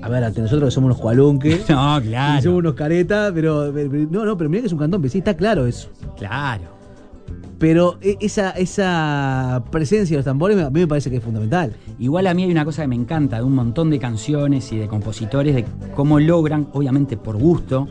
A ver, ante nosotros que somos unos cualunques. No, claro. Somos unos caretas, pero mirá que es un candombe, sí, está claro eso. Claro. Pero esa presencia de los tambores a mí me parece que es fundamental. Igual a mí hay una cosa que me encanta de un montón de canciones y de compositores, de cómo logran, obviamente por gusto,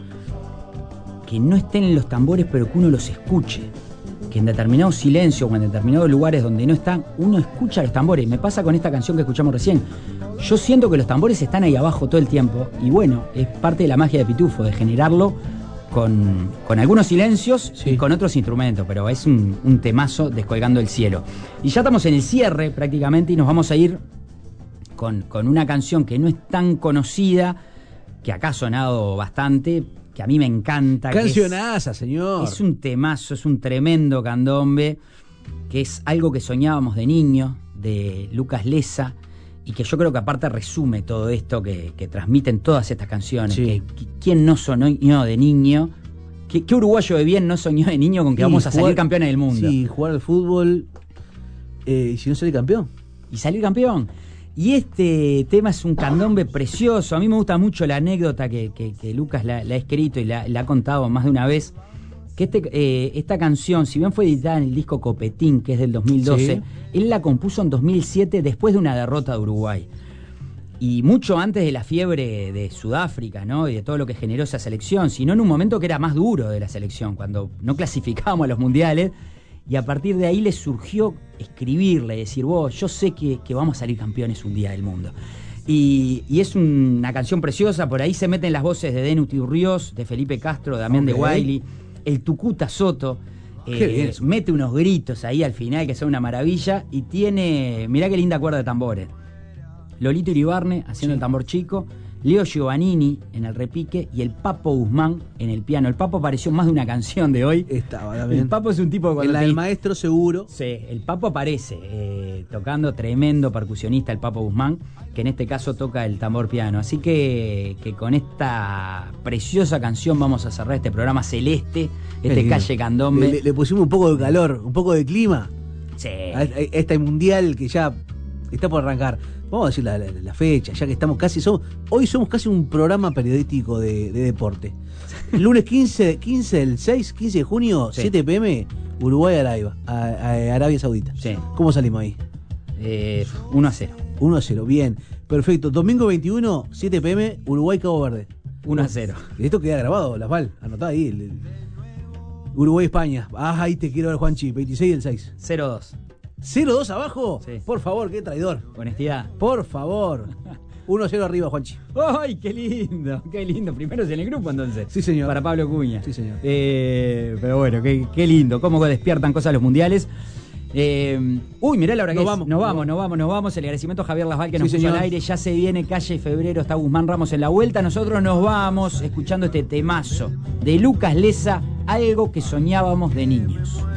que no estén los tambores, pero que uno los escuche. Que en determinados silencios o en determinados lugares donde no están, uno escucha los tambores. Me pasa con esta canción que escuchamos recién. Yo siento que los tambores están ahí abajo todo el tiempo y bueno, es parte de la magia de Pitufo, de generarlo con algunos silencios y con otros instrumentos, pero es un temazo Descolgando el cielo. Y ya estamos en el cierre prácticamente y nos vamos a ir con una canción que no es tan conocida, que acá ha sonado bastante, que a mí me encanta. Cancionaza, señor. Es un temazo, es un tremendo candombe, que es algo que soñábamos de niño, de Lucas Leza, y que yo creo que aparte resume todo esto que transmiten todas estas canciones. Sí. ¿Quién no soñó de niño? ¿Qué uruguayo de bien no soñó de niño con que vamos a salir campeones del mundo? Sí, jugar al fútbol y si no salir campeón. Y salir campeón. Y este tema es un candombe precioso. A mí me gusta mucho la anécdota que Lucas la ha escrito y la ha contado más de una vez. Que esta canción, si bien fue editada en el disco Copetín, que es del 2012, él la compuso en 2007 después de una derrota de Uruguay. Y mucho antes de la fiebre de Sudáfrica, ¿no? Y de todo lo que generó esa selección, sino en un momento que era más duro de la selección, cuando no clasificábamos a los mundiales. Y a partir de ahí le surgió escribirle, decir, yo sé que vamos a salir campeones un día del mundo. Y es una canción preciosa, por ahí se meten las voces de Denu Ríos, de Felipe Castro, de Damián de Guaili, el Tucuta Soto, mete unos gritos ahí al final que son una maravilla, y tiene, mirá qué linda cuerda de tambores. Lolito Iribarne haciendo el tambor chico, Leo Giovannini en el repique y el Papo Guzmán en el piano. El Papo apareció en más de una canción de hoy. Estaba también. El Papo es un tipo... En la del maestro seguro. Sí, el Papo aparece tocando, tremendo percusionista el Papo Guzmán, que en este caso toca el tambor piano. Así que con esta preciosa canción vamos a cerrar este programa celeste, Calle Candombe. Le pusimos un poco de calor, un poco de clima. Sí. A este mundial que ya está por arrancar. Vamos a decir la fecha, ya que estamos casi... Hoy somos casi un programa periodístico de deporte. El lunes 15 del 6, 15 de junio, 7 p.m, Uruguay-Arabia Saudita. Sí. ¿Cómo salimos ahí? 1-0. 1-0, bien. Perfecto. Domingo 21, 7 p.m, Uruguay-Cabo Verde. 1-0. Esto queda grabado, Lasval. Anotá ahí. Uruguay-España. Ahí te quiero ver, Juanchi. 26 del 6. 0-2. ¿0-2 abajo? Sí. Por favor, qué traidor. Honestidad. Por favor. 1-0 arriba, Juanchi. ¡Ay, qué lindo! ¡Qué lindo! Primero es en el grupo, entonces. Sí, señor. Para Pablo Cuña. Sí, señor. Pero bueno, qué lindo. Cómo despiertan cosas los mundiales. Mirá la hora que es. Nos vamos. El agradecimiento a Javier Lasval que nos puso al aire. Ya se viene Calle Febrero, está Guzmán Ramos en la vuelta. Nosotros nos vamos escuchando este temazo de Lucas Leza, Algo que soñábamos de niños.